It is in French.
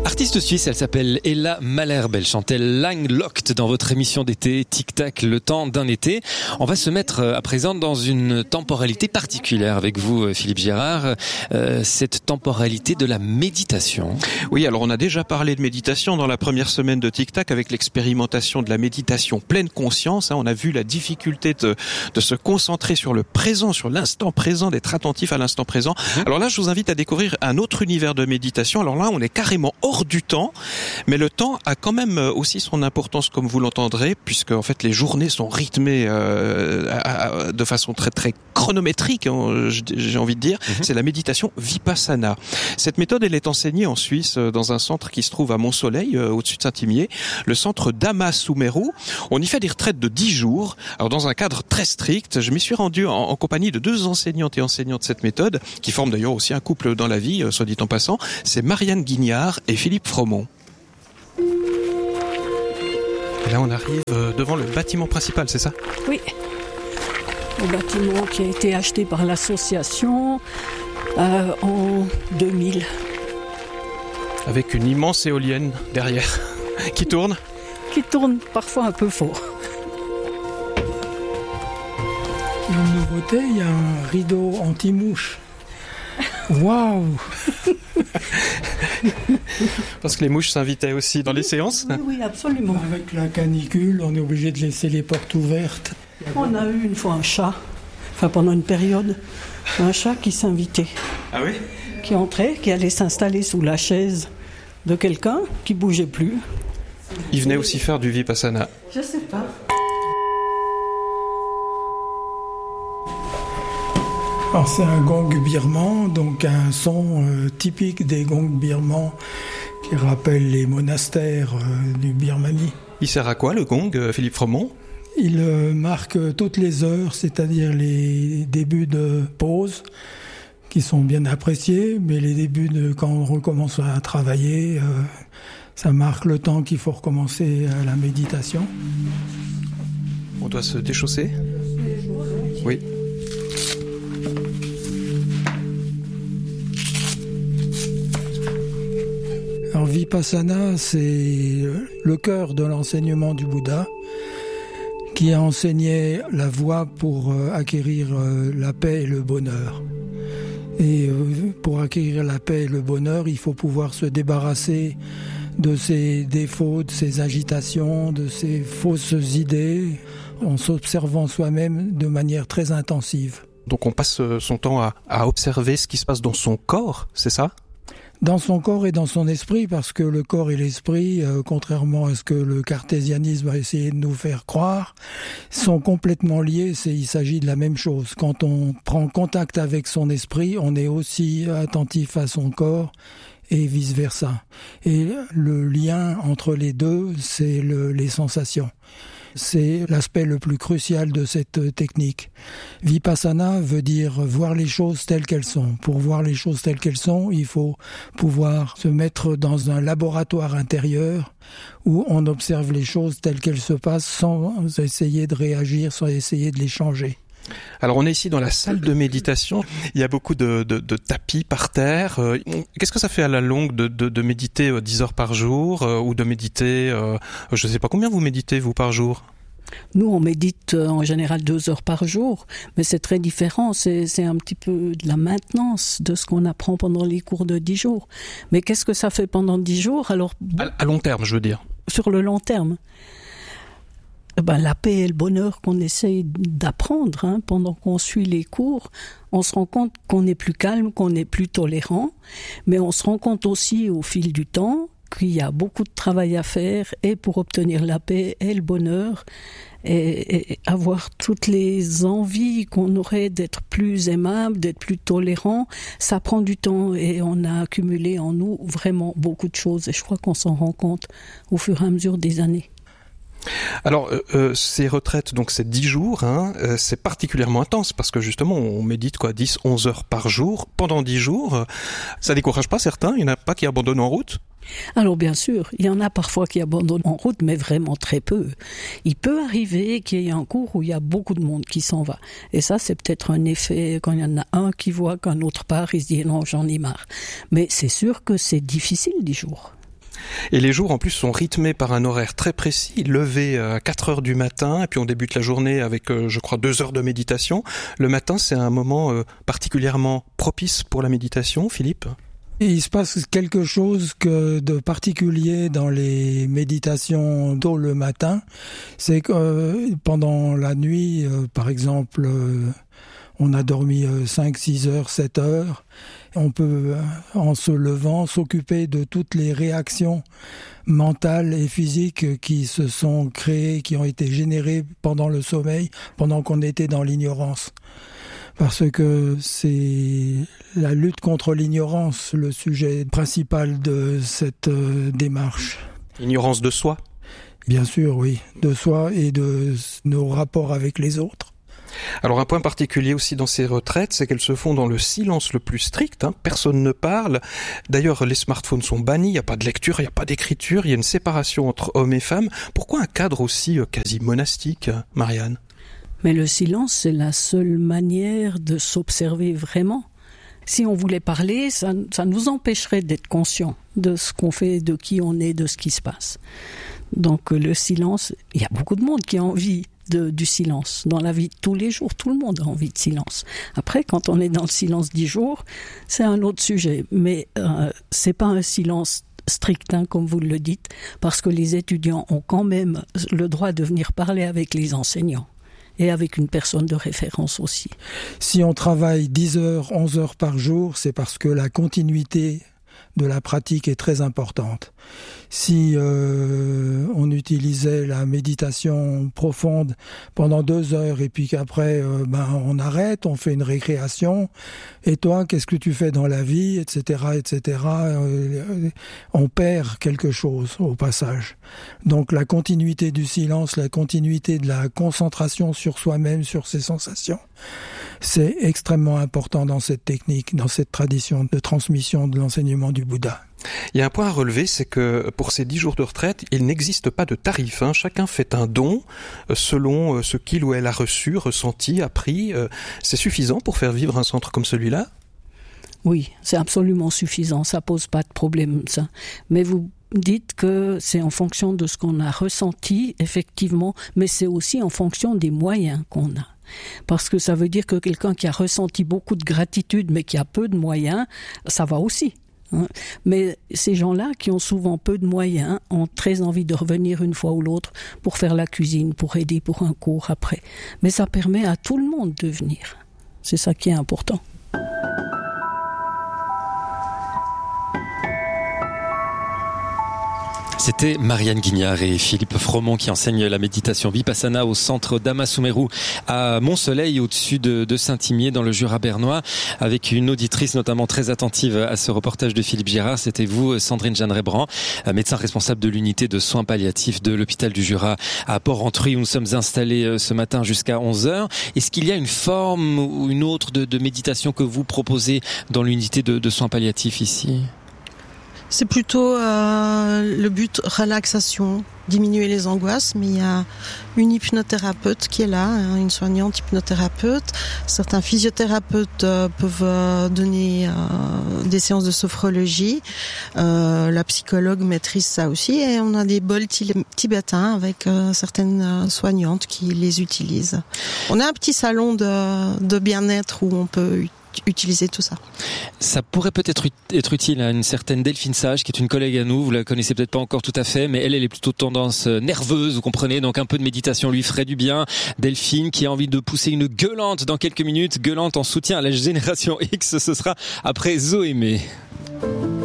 Artiste suisse, elle s'appelle Ella Malherbe. Elle chantait Langlocked dans votre émission d'été Tic Tac, le temps d'un été. On va se mettre à présent dans une temporalité particulière avec vous, Philippe Girard. Cette temporalité de la méditation. Oui, alors on a déjà parlé de méditation dans la première semaine de Tic Tac avec l'expérimentation de la méditation pleine conscience. On a vu la difficulté de se concentrer sur le présent, sur l'instant présent, d'être attentif à l'instant présent. Alors là, je vous invite à découvrir un autre univers de méditation. Alors là, on est carrément hors du temps, mais le temps a quand même aussi son importance, comme vous l'entendrez, puisque en fait les journées sont rythmées de façon très très chronométrique, j'ai envie de dire. C'est la méditation Vipassana. Cette méthode, elle est enseignée en Suisse dans un centre qui se trouve à Mont-Soleil, au-dessus de Saint-Imier, le centre Dhamma Sumeru. On y fait des retraites de 10 jours, alors dans un cadre très strict. Je m'y suis rendu en compagnie de 2 enseignantes et enseignants de cette méthode, qui forment d'ailleurs aussi un couple dans la vie, soit dit en passant. C'est Marianne Guignard et Philippe Fromont. Et là, on arrive devant le bâtiment principal, c'est ça ? Oui. Le bâtiment qui a été acheté par l'association en 2000. Avec une immense éolienne derrière qui tourne. Qui tourne parfois un peu fort. Une nouveauté, il y a un rideau anti-mouche. Waouh! Parce que les mouches s'invitaient aussi dans les séances. Oui, absolument. Avec la canicule, on est obligé de laisser les portes ouvertes. On a eu une fois un chat, pendant une période, un chat qui s'invitait. Ah oui? Qui entrait, qui allait s'installer sous la chaise de quelqu'un qui bougeait plus. Il venait aussi faire du Vipassana. Je sais pas. Alors c'est un gong birman, donc un son typique des gongs birmans qui rappelle les monastères du Birmanie. Il sert à quoi le gong, Philippe Fromont ? Il marque toutes les heures, c'est-à-dire les débuts de pause qui sont bien appréciés, mais les débuts de quand on recommence à travailler, ça marque le temps qu'il faut recommencer la méditation. On doit se déchausser ? Oui. Alors Vipassana, c'est le cœur de l'enseignement du Bouddha qui a enseigné la voie pour acquérir la paix et le bonheur. Et pour acquérir la paix et le bonheur, il faut pouvoir se débarrasser de ses défauts, de ses agitations, de ses fausses idées, en s'observant soi-même de manière très intensive. Donc on passe son temps à observer ce qui se passe dans son corps, c'est ça ? Dans son corps et dans son esprit, parce que le corps et l'esprit, contrairement à ce que le cartésianisme a essayé de nous faire croire, sont complètement liés. Il s'agit de la même chose. Quand on prend contact avec son esprit, on est aussi attentif à son corps et vice-versa. Et le lien entre les deux, c'est les sensations. C'est l'aspect le plus crucial de cette technique. Vipassana veut dire voir les choses telles qu'elles sont. Pour voir les choses telles qu'elles sont, il faut pouvoir se mettre dans un laboratoire intérieur où on observe les choses telles qu'elles se passent sans essayer de réagir, sans essayer de les changer. Alors on est ici dans la salle de méditation, il y a beaucoup de tapis par terre. Qu'est-ce que ça fait à la longue de méditer 10 heures par jour ou de méditer, je ne sais pas combien vous méditez vous par jour ? Nous on médite en général 2 heures par jour, mais c'est très différent, c'est un petit peu de la maintenance de ce qu'on apprend pendant les cours de 10 jours. Mais qu'est-ce que ça fait pendant 10 jours ? Alors, à long terme je veux dire. Sur le long terme, la paix et le bonheur qu'on essaye d'apprendre pendant qu'on suit les cours, on se rend compte qu'on est plus calme, qu'on est plus tolérant, mais on se rend compte aussi au fil du temps qu'il y a beaucoup de travail à faire et pour obtenir la paix et le bonheur et avoir toutes les envies qu'on aurait d'être plus aimable, d'être plus tolérant, ça prend du temps et on a accumulé en nous vraiment beaucoup de choses et je crois qu'on s'en rend compte au fur et à mesure des années. Alors, ces retraites, donc c'est 10 jours, c'est particulièrement intense parce que justement, on médite 10-11 heures par jour pendant 10 jours. Ça décourage pas certains? Il n'y en a pas qui abandonnent en route? Alors bien sûr, il y en a parfois qui abandonnent en route, mais vraiment très peu. Il peut arriver qu'il y ait un cours où il y a beaucoup de monde qui s'en va. Et ça, c'est peut-être un effet quand il y en a un qui voit qu'un autre part, il se dit non, j'en ai marre. Mais c'est sûr que c'est difficile 10 jours. Et les jours en plus sont rythmés par un horaire très précis, levé à 4 heures du matin, et puis on débute la journée avec, je crois, 2 heures de méditation. Le matin, c'est un moment particulièrement propice pour la méditation, Philippe ? Et il se passe quelque chose de particulier dans les méditations tôt le matin. C'est que pendant la nuit, par exemple, on a dormi 5, 6 heures, 7 heures. On peut, en se levant, s'occuper de toutes les réactions mentales et physiques qui se sont créées, qui ont été générées pendant le sommeil, pendant qu'on était dans l'ignorance. Parce que c'est la lutte contre l'ignorance, le sujet principal de cette démarche. Ignorance de soi ? Bien sûr, oui, de soi et de nos rapports avec les autres. Alors un point particulier aussi dans ces retraites, c'est qu'elles se font dans le silence le plus strict, personne ne parle. D'ailleurs, les smartphones sont bannis, il n'y a pas de lecture, il n'y a pas d'écriture, il y a une séparation entre hommes et femmes. Pourquoi un cadre aussi quasi monastique, Marianne ? Mais le silence, c'est la seule manière de s'observer vraiment. Si on voulait parler, ça nous empêcherait d'être conscients de ce qu'on fait, de qui on est, de ce qui se passe. Donc le silence, il y a beaucoup de monde qui a envie du silence. Dans la vie de tous les jours, tout le monde a envie de silence. Après, quand on est dans le silence 10 jours, c'est un autre sujet. Mais c'est pas un silence strict, comme vous le dites, parce que les étudiants ont quand même le droit de venir parler avec les enseignants. Et avec une personne de référence aussi. Si on travaille 10 heures, 11 heures par jour, c'est parce que la continuité de la pratique est très importante. Si on utilisait la méditation profonde pendant 2 heures et puis qu'après on arrête, on fait une récréation, et toi, qu'est-ce que tu fais dans la vie, etc., etc., on perd quelque chose au passage. Donc la continuité du silence, la continuité de la concentration sur soi-même, sur ses sensations, c'est extrêmement important dans cette technique, dans cette tradition de transmission de l'enseignement du Bouddha. Il y a un point à relever, c'est que pour ces 10 jours de retraite, il n'existe pas de tarif. Chacun fait un don selon ce qu'il ou elle a reçu, ressenti, appris. C'est suffisant pour faire vivre un centre comme celui-là ? Oui, c'est absolument suffisant. Ça pose pas de problème, ça. Mais vous dites que c'est en fonction de ce qu'on a ressenti, effectivement, mais c'est aussi en fonction des moyens qu'on a. Parce que ça veut dire que quelqu'un qui a ressenti beaucoup de gratitude, mais qui a peu de moyens, ça va aussi. Mais ces gens-là qui ont souvent peu de moyens ont très envie de revenir une fois ou l'autre pour faire la cuisine, pour aider pour un cours après. Mais ça permet à tout le monde de venir. C'est ça qui est important. C'était Marianne Guignard et Philippe Fromont qui enseignent la méditation Vipassana au centre d'Ama-Sumeru à Mont-Soleil, au-dessus de Saint-Imier, dans le Jura bernois, avec une auditrice notamment très attentive à ce reportage de Philippe Girard. C'était vous, Sandrine Jeanne-Rébran, médecin responsable de l'unité de soins palliatifs de l'hôpital du Jura à Port-Rentruy, où nous sommes installés ce matin jusqu'à 11h. Est-ce qu'il y a une forme ou une autre de méditation que vous proposez dans l'unité de soins palliatifs ici ? C'est plutôt le but relaxation, diminuer les angoisses, mais il y a une hypnothérapeute qui est là, une soignante hypnothérapeute. Certains physiothérapeutes peuvent donner des séances de sophrologie. La psychologue maîtrise ça aussi, et on a des bols tibétains avec certaines soignantes qui les utilisent. On a un petit salon de bien-être où on peut utiliser tout ça. Ça pourrait peut-être être utile à une certaine Delphine Sage, qui est une collègue à nous. Vous la connaissez peut-être pas encore tout à fait, mais elle est plutôt tendance nerveuse, vous comprenez. Donc un peu de méditation lui ferait du bien. Delphine, qui a envie de pousser une gueulante dans quelques minutes, gueulante en soutien à la génération X, ce sera après Zoémé.